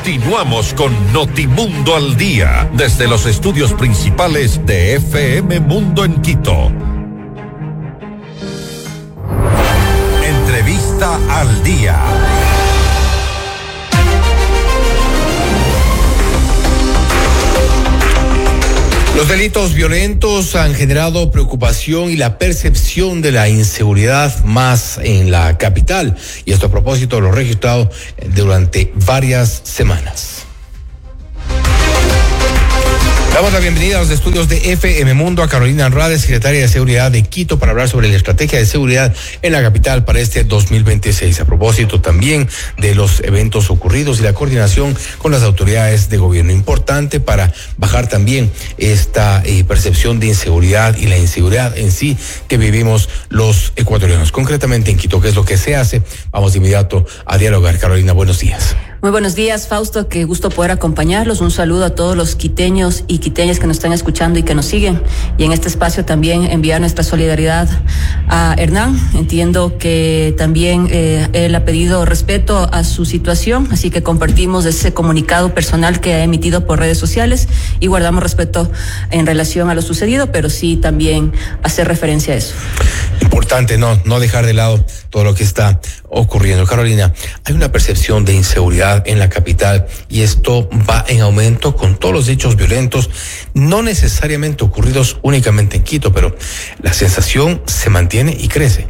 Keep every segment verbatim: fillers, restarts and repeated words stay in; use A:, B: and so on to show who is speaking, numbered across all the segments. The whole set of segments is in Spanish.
A: Continuamos con Notimundo al Día, desde los estudios principales de F M Mundo en Quito. Entrevista al Día.
B: Los delitos violentos han generado preocupación y la percepción de la inseguridad más en la capital, y esto a propósito de lo registrado durante varias semanas. Damos la bienvenida a los estudios de F M Mundo a Carolina Andrade, secretaria de Seguridad de Quito, para hablar sobre la estrategia de seguridad en la capital para este dos mil veintiséis. A propósito también de los eventos ocurridos y la coordinación con las autoridades de gobierno. Importante para bajar también esta eh, percepción de inseguridad y la inseguridad en sí que vivimos los ecuatorianos. Concretamente en Quito, ¿qué es lo que se hace? Vamos de inmediato a dialogar. Carolina, buenos días.
C: Muy buenos días, Fausto, qué gusto poder acompañarlos. Un saludo a todos los quiteños y quiteñas que nos están escuchando y que nos siguen. Y en este espacio también enviar nuestra solidaridad a Hernán. Entiendo que también eh, él ha pedido respeto a su situación, así que compartimos ese comunicado personal que ha emitido por redes sociales y guardamos respeto en relación a lo sucedido, pero sí también hacer referencia a eso.
B: Importante no, no dejar de lado todo lo que está ocurriendo. Carolina, hay una percepción de inseguridad en la capital y esto va en aumento con todos los hechos violentos, no necesariamente ocurridos únicamente en Quito, pero la sensación se mantiene y crece.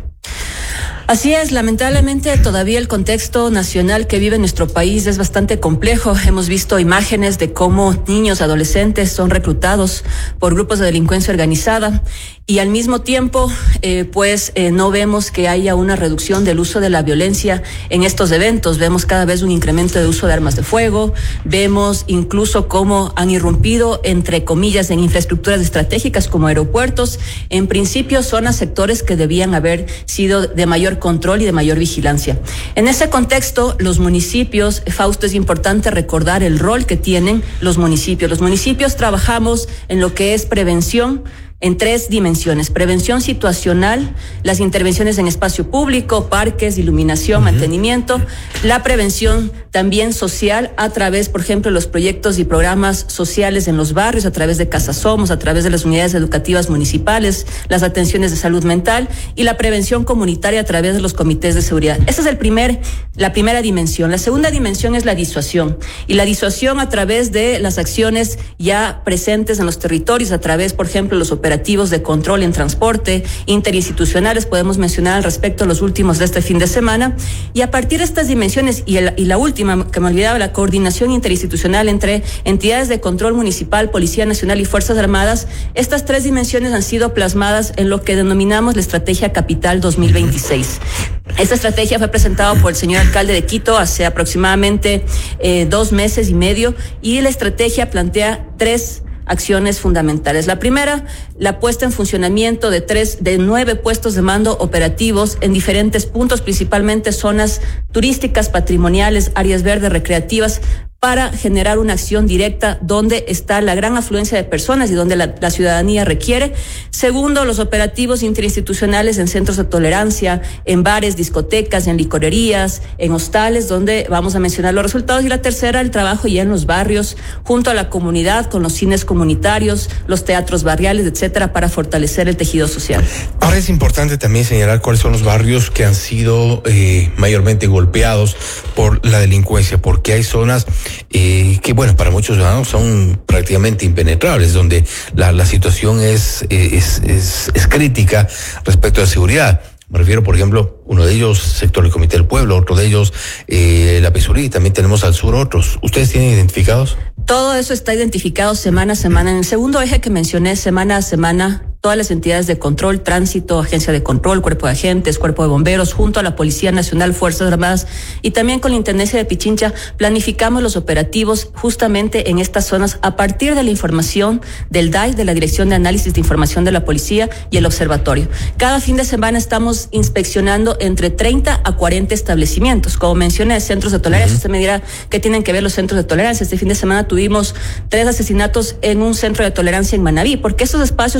C: Así es, lamentablemente todavía el contexto nacional que vive nuestro país es bastante complejo. Hemos visto imágenes de cómo niños, adolescentes son reclutados por grupos de delincuencia organizada y al mismo tiempo, eh, pues eh, no vemos que haya una reducción del uso de la violencia en estos eventos. Vemos cada vez un incremento de uso de armas de fuego, vemos incluso cómo han irrumpido, entre comillas, en infraestructuras estratégicas como aeropuertos, en principio zonas, sectores que debían haber sido de mayor control y de mayor vigilancia. En ese contexto, los municipios, Fausto, es importante recordar el rol que tienen los municipios. Los municipios trabajamos en lo que es prevención en tres dimensiones: prevención situacional, las intervenciones en espacio público, parques, iluminación, uh-huh. mantenimiento, la prevención también social a través, por ejemplo, de los proyectos y programas sociales en los barrios, a través de Casa Somos, a través de las unidades educativas municipales, las atenciones de salud mental, y la prevención comunitaria a través de los comités de seguridad. Esa es el primer, la primera dimensión. La segunda dimensión es la disuasión, y la disuasión a través de las acciones ya presentes en los territorios, a través, por ejemplo, los operativos operativos de control en transporte, interinstitucionales, podemos mencionar al respecto los últimos de este fin de semana, y a partir de estas dimensiones, y, el, y la última que me olvidaba, la coordinación interinstitucional entre entidades de control municipal, Policía Nacional y Fuerzas Armadas, estas tres dimensiones han sido plasmadas en lo que denominamos la Estrategia Capital dos mil veintiséis. Esta estrategia fue presentada por el señor alcalde de Quito hace aproximadamente eh, dos meses y medio, y la estrategia plantea tres acciones fundamentales. La primera, la puesta en funcionamiento de tres, de nueve puestos de mando operativos en diferentes puntos, principalmente zonas turísticas, patrimoniales, áreas verdes, recreativas, para generar una acción directa donde está la gran afluencia de personas y donde la, la ciudadanía requiere. Segundo, los operativos interinstitucionales en centros de tolerancia, en bares, discotecas, en licorerías, en hostales, donde vamos a mencionar los resultados. Y la tercera, el trabajo ya en los barrios, junto a la comunidad, con los cines comunitarios, los teatros barriales, etcétera, para fortalecer el tejido social.
B: Ahora es importante también señalar cuáles son los barrios que han sido eh, mayormente golpeados por la delincuencia, porque hay zonas Eh, que bueno, para muchos ciudadanos son prácticamente impenetrables, donde la, la situación es, es, es, es crítica respecto a la seguridad. Me refiero, por ejemplo, uno de ellos, sector del Comité del Pueblo, otro de ellos, eh, la Pesurí, también tenemos al sur otros. ¿Ustedes tienen identificados?
C: Todo eso está identificado semana a semana. En el segundo eje que mencioné, semana a semana, todas las entidades de control, tránsito, agencia de control, cuerpo de agentes, cuerpo de bomberos, junto a la Policía Nacional, Fuerzas Armadas y también con la Intendencia de Pichincha, planificamos los operativos justamente en estas zonas a partir de la información del D A I, de la Dirección de Análisis de Información de la Policía, y el Observatorio. Cada fin de semana estamos inspeccionando entre treinta a cuarenta establecimientos. Como mencioné, centros de tolerancia. Uh-huh. Usted me dirá qué tienen que ver los centros de tolerancia. Este fin de semana tuvimos tres asesinatos en un centro de tolerancia en Manabí, porque estos espacios son utilizados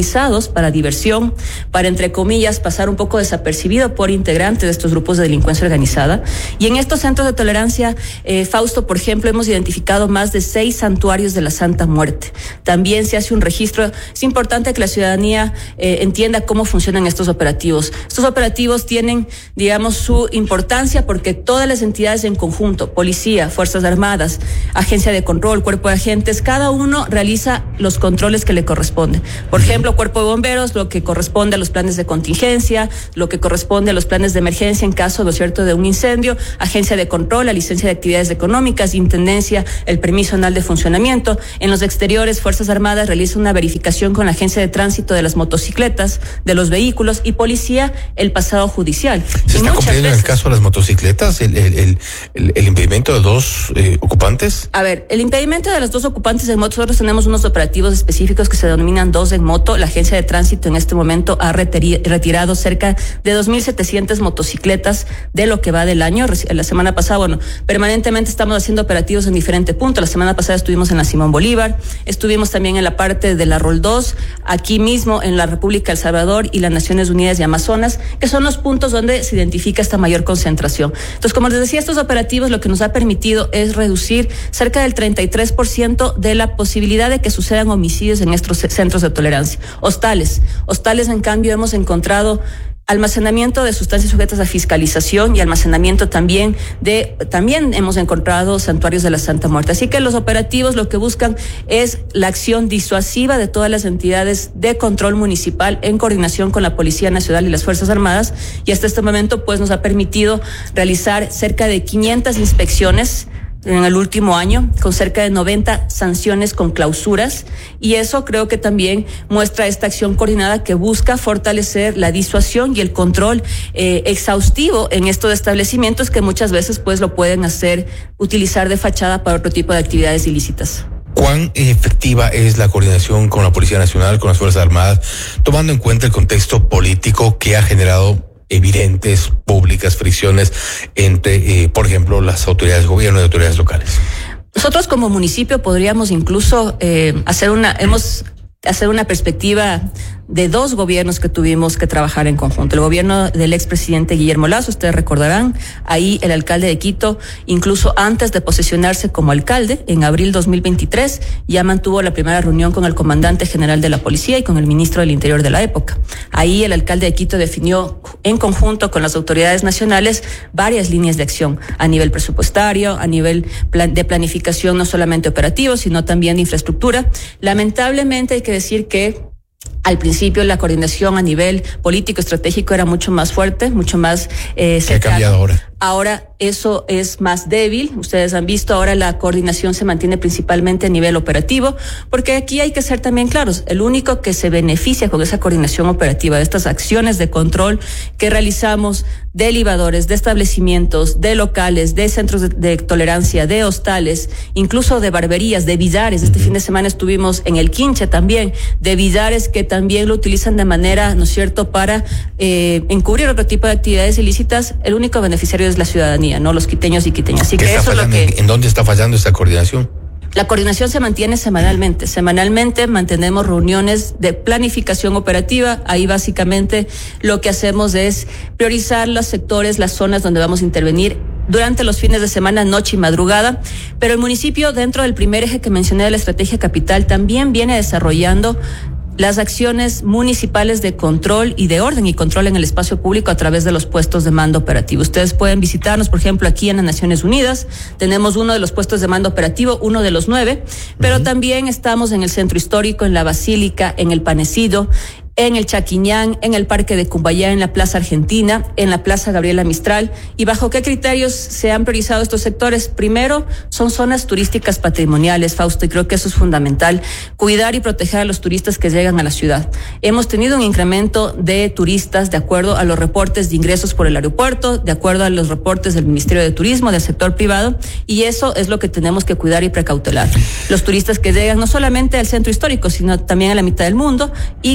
C: utilizados para diversión, para, entre comillas, pasar un poco desapercibido por integrantes de estos grupos de delincuencia organizada. Y en estos centros de tolerancia, eh, Fausto, por ejemplo, hemos identificado más de seis santuarios de la Santa Muerte. También se hace un registro. Es importante que la ciudadanía eh, entienda cómo funcionan estos operativos. Estos operativos tienen, digamos, su importancia porque todas las entidades en conjunto, policía, Fuerzas Armadas, Agencia de Control, Cuerpo de Agentes, cada uno realiza los controles que le corresponden. Por ejemplo, Cuerpo de Bomberos, lo que corresponde a los planes de contingencia, lo que corresponde a los planes de emergencia en caso, ¿no es cierto?, de un incendio, Agencia de Control, la licencia de actividades económicas, Intendencia, el permiso anual de funcionamiento. En los exteriores, Fuerzas Armadas realiza una verificación con la Agencia de Tránsito de las motocicletas, de los vehículos, y policía el pasado judicial.
B: ¿Se está cumpliendo en el caso de las motocicletas el, el, el, el, el impedimento de dos eh, ocupantes?
C: A ver, el impedimento de los dos ocupantes en moto, nosotros tenemos unos operativos específicos que se denominan dos en moto. La Agencia de Tránsito en este momento ha retiri- retirado cerca de dos mil setecientas motocicletas de lo que va del año. La semana pasada, bueno, permanentemente estamos haciendo operativos en diferentes puntos. La semana pasada estuvimos en la Simón Bolívar, estuvimos también en la parte de la Rol dos, aquí mismo en la República El Salvador y las Naciones Unidas de Amazonas, que son los puntos donde se identifica esta mayor concentración. Entonces, como les decía, estos operativos lo que nos ha permitido es reducir cerca del treinta y tres por ciento de la posibilidad de que sucedan homicidios en estos centros de tolerancia. Hostales. Hostales, en cambio, hemos encontrado almacenamiento de sustancias sujetas a fiscalización y almacenamiento también de, también hemos encontrado santuarios de la Santa Muerte. Así que los operativos lo que buscan es la acción disuasiva de todas las entidades de control municipal en coordinación con la Policía Nacional y las Fuerzas Armadas, y hasta este momento pues nos ha permitido realizar cerca de quinientas inspecciones en el último año, con cerca de noventa sanciones con clausuras, y eso creo que también muestra esta acción coordinada que busca fortalecer la disuasión y el control eh, exhaustivo en estos establecimientos que muchas veces pues lo pueden hacer, utilizar de fachada para otro tipo de actividades ilícitas.
B: ¿Cuán efectiva es la coordinación con la Policía Nacional, con las Fuerzas Armadas, tomando en cuenta el contexto político que ha generado evidentes, públicas fricciones entre, eh, por ejemplo, las autoridades de gobierno y autoridades locales?
C: Nosotros como municipio podríamos incluso eh, hacer una, hemos hacer una perspectiva de dos gobiernos que tuvimos que trabajar en conjunto. El gobierno del expresidente Guillermo Lasso, ustedes recordarán, ahí el alcalde de Quito, incluso antes de posesionarse como alcalde, en abril dos mil veintitrés, ya mantuvo la primera reunión con el comandante general de la policía y con el ministro del Interior de la época. Ahí el alcalde de Quito definió en conjunto con las autoridades nacionales varias líneas de acción a nivel presupuestario, a nivel plan de planificación no solamente operativo, sino también de infraestructura. Lamentablemente hay que decir que al principio la coordinación a nivel político estratégico era mucho más fuerte, mucho más eh, cercana. ¿Qué ha cambiado ahora? Ahora eso es más débil. Ustedes han visto, ahora la coordinación se mantiene principalmente a nivel operativo, porque aquí hay que ser también claros. El único que se beneficia con esa coordinación operativa, de estas acciones de control que realizamos de libadores, de establecimientos, de locales, de centros de, de tolerancia, de hostales, incluso de barberías, de billares. Este fin de semana estuvimos en el Quinche también, de billares que también lo utilizan de manera, ¿no es cierto?, para eh, encubrir otro tipo de actividades ilícitas. El único beneficiario es la ciudadanía, no los quiteños y quiteñas. Así que eso es lo que...
B: ¿En dónde está fallando esta coordinación?
C: La coordinación se mantiene semanalmente. Semanalmente mantenemos reuniones de planificación operativa. Ahí básicamente lo que hacemos es priorizar los sectores, las zonas donde vamos a intervenir durante los fines de semana, noche y madrugada. Pero el municipio, dentro del primer eje que mencioné de la estrategia capital, también viene desarrollando las acciones municipales de control y de orden y control en el espacio público a través de los puestos de mando operativo. Ustedes pueden visitarnos, por ejemplo, aquí en las Naciones Unidas. Tenemos uno de los puestos de mando operativo, uno de los nueve, pero uh-huh. también estamos en el Centro Histórico, en la Basílica, en el Panecido, en el Chaquiñán, en el Parque de Cumbayá, en la Plaza Argentina, en la Plaza Gabriela Mistral. ¿Y bajo qué criterios se han priorizado estos sectores? Primero, son zonas turísticas patrimoniales, Fausto, y creo que eso es fundamental, cuidar y proteger a los turistas que llegan a la ciudad. Hemos tenido un incremento de turistas de acuerdo a los reportes de ingresos por el aeropuerto, de acuerdo a los reportes del Ministerio de Turismo, del sector privado, y eso es lo que tenemos que cuidar y precautelar. Los turistas que llegan no solamente al centro histórico, sino también a la mitad del mundo, y que el objetivo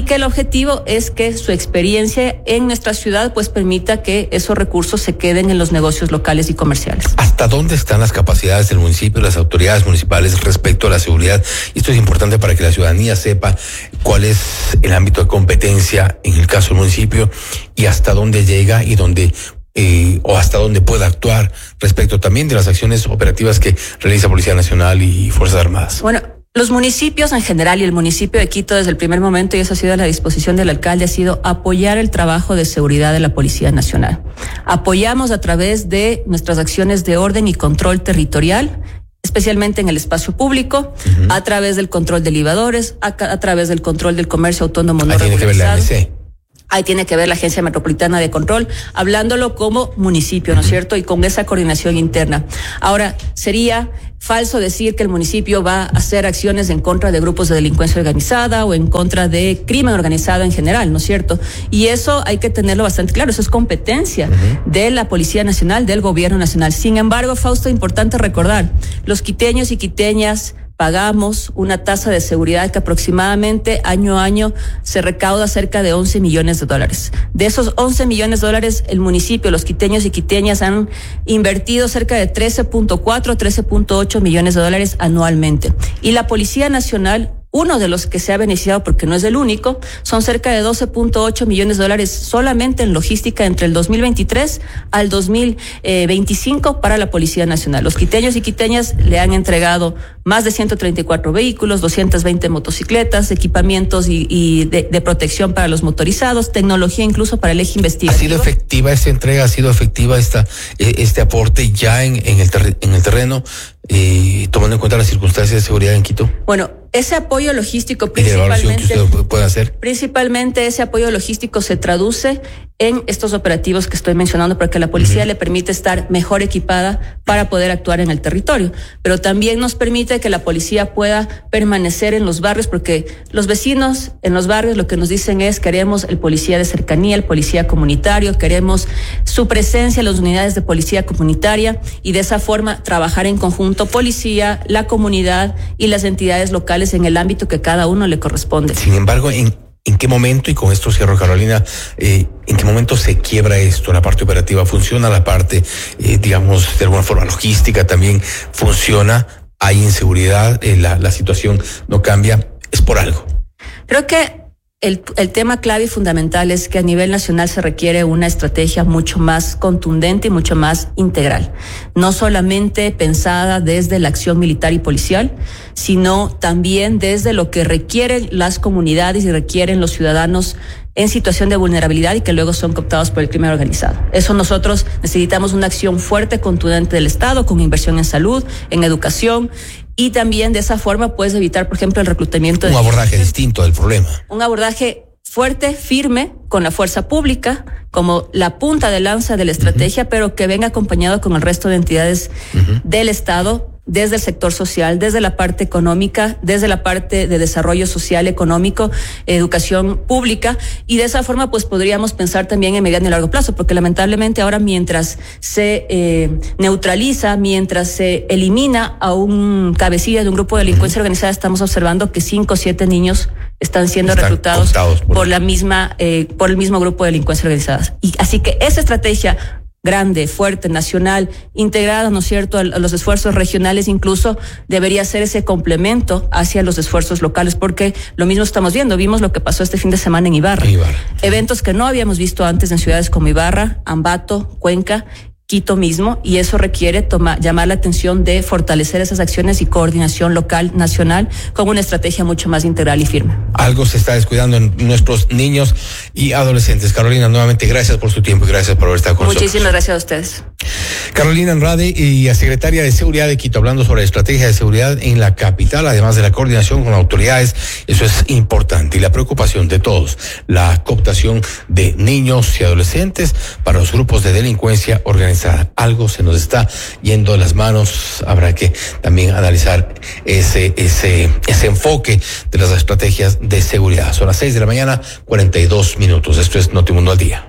C: objetivo es que su experiencia en nuestra ciudad pues permita que esos recursos se queden en los negocios locales y comerciales.
B: ¿Hasta dónde están las capacidades del municipio, las autoridades municipales respecto a la seguridad? Y esto es importante para que la ciudadanía sepa cuál es el ámbito de competencia en el caso del municipio y hasta dónde llega y dónde Eh, o hasta dónde pueda actuar respecto también de las acciones operativas que realiza Policía Nacional y Fuerzas Armadas.
C: Bueno, los municipios en general y el municipio de Quito desde el primer momento, y eso ha sido a la disposición del alcalde, ha sido apoyar el trabajo de seguridad de la Policía Nacional. Apoyamos a través de nuestras acciones de orden y control territorial, especialmente en el espacio público, uh-huh. a través del control de libadores, a, a través del control del comercio autónomo no
B: regularizado. Tiene que ver la A M C.
C: Ahí tiene que ver la Agencia Metropolitana de Control, hablándolo como municipio, ¿no es cierto? Y con esa coordinación interna. Ahora, sería falso decir que el municipio va a hacer acciones en contra de grupos de delincuencia organizada o en contra de crimen organizado en general, ¿no es cierto? Y eso hay que tenerlo bastante claro, eso es competencia uh-huh. de la Policía Nacional, del Gobierno Nacional. Sin embargo, Fausto, importante recordar, los quiteños y quiteñas pagamos una tasa de seguridad que aproximadamente año a año se recauda cerca de once millones de dólares. De esos once millones de dólares, el municipio, los quiteños y quiteñas han invertido cerca de trece punto cuatro, trece punto ocho millones de dólares anualmente. Y la Policía Nacional, uno de los que se ha beneficiado, porque no es el único, son cerca de doce punto ocho millones de dólares solamente en logística entre el dos mil veintitrés al dos mil veinticinco para la Policía Nacional. Los quiteños y quiteñas le han entregado más de ciento treinta y cuatro vehículos, doscientas veinte motocicletas, equipamientos y, y de, de protección para los motorizados, tecnología incluso para el eje investigativo.
B: ¿Ha sido efectiva esta entrega? ¿Ha sido efectiva esta este aporte ya en, en, el, ter, en el terreno, eh, tomando en cuenta las circunstancias de seguridad en Quito?
C: Bueno, ese apoyo logístico principalmente,
B: que usted puede hacer.
C: principalmente ese apoyo logístico se traduce en estos operativos que estoy mencionando, porque la policía uh-huh. le permite estar mejor equipada para poder actuar en el territorio, pero también nos permite que la policía pueda permanecer en los barrios, porque los vecinos en los barrios lo que nos dicen es: queremos el policía de cercanía, el policía comunitario, queremos su presencia en las unidades de policía comunitaria, y de esa forma trabajar en conjunto policía, la comunidad y las entidades locales en el ámbito que cada uno le corresponde.
B: Sin embargo, en ¿En qué momento, y con esto cierro, Carolina, eh, en qué momento se quiebra esto? La parte operativa funciona, la parte, eh, digamos, de alguna forma logística también funciona, hay inseguridad, eh, la, la situación no cambia, es por algo.
C: Creo que El, el tema clave y fundamental es que a nivel nacional se requiere una estrategia mucho más contundente y mucho más integral. No solamente pensada desde la acción militar y policial, sino también desde lo que requieren las comunidades y requieren los ciudadanos en situación de vulnerabilidad y que luego son cooptados por el crimen organizado. Eso nosotros necesitamos una acción fuerte, contundente del Estado, con inversión en salud, en educación, y también de esa forma puedes evitar, por ejemplo, el reclutamiento de...
B: Un abordaje distinto del problema.
C: Un abordaje fuerte, firme, con la fuerza pública, como la punta de lanza de la estrategia, uh-huh. pero que venga acompañado con el resto de entidades uh-huh. del Estado, desde el sector social, desde la parte económica, desde la parte de desarrollo social, económico, educación pública, y de esa forma pues podríamos pensar también en mediano y largo plazo, porque lamentablemente ahora mientras se eh, neutraliza, mientras se elimina a un cabecilla de un grupo de delincuencia organizada, estamos observando que cinco o siete niños están siendo están reclutados por, por la misma, eh, por el mismo grupo de delincuencia organizada. Y así que esa estrategia grande, fuerte, nacional, integrada, ¿no es cierto?, a los esfuerzos regionales, incluso debería ser ese complemento hacia los esfuerzos locales, porque lo mismo estamos viendo, vimos lo que pasó este fin de semana en Ibarra.
B: Ibarra.
C: Eventos que no habíamos visto antes en ciudades como Ibarra, Ambato, Cuenca, Quito mismo, y eso requiere tomar, llamar la atención de fortalecer esas acciones y coordinación local, nacional, con una estrategia mucho más integral y firme.
B: Algo se está descuidando en nuestros niños y adolescentes. Carolina, nuevamente gracias por su tiempo y gracias por haber estado con nosotros.
C: Muchísimas gracias a ustedes.
B: Carolina Andrade, y la secretaria de Seguridad de Quito, hablando sobre la estrategia de seguridad en la capital, además de la coordinación con autoridades. Eso es importante, y la preocupación de todos, la cooptación de niños y adolescentes para los grupos de delincuencia organizada. Algo se nos está yendo de las manos, habrá que también analizar ese, ese, ese enfoque de las estrategias de seguridad. Son las seis de la mañana, cuarenta y dos minutos. Esto es Notimundo al Día.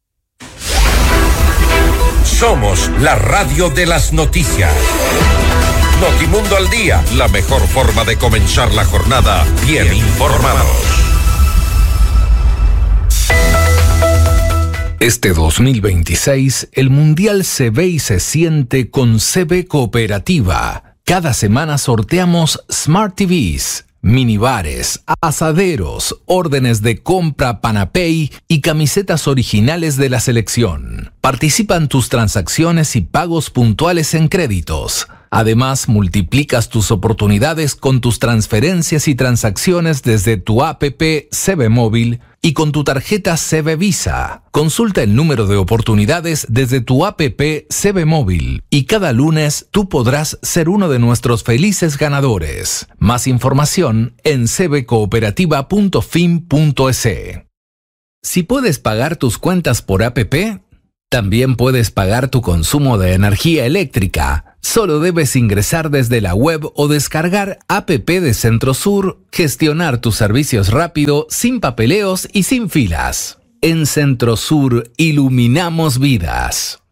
A: Somos la radio de las noticias. Notimundo al Día, la mejor forma de comenzar la jornada bien informados.
D: Este dos mil veintiséis, el Mundial se ve y se siente con C B Cooperativa. Cada semana sorteamos Smart T Vs, minibares, asaderos, órdenes de compra Panapay y camisetas originales de la selección. Participan tus transacciones y pagos puntuales en créditos. Además, multiplicas tus oportunidades con tus transferencias y transacciones desde tu app C B Móvil y con tu tarjeta C B Visa. Consulta el número de oportunidades desde tu app C B Móvil y cada lunes tú podrás ser uno de nuestros felices ganadores. Más información en c b cooperativa punto fin punto e s. Si puedes pagar tus cuentas por app, también puedes pagar tu consumo de energía eléctrica. Solo debes ingresar desde la web o descargar app de Centrosur, gestionar tus servicios rápido, sin papeleos y sin filas. En Centrosur iluminamos vidas.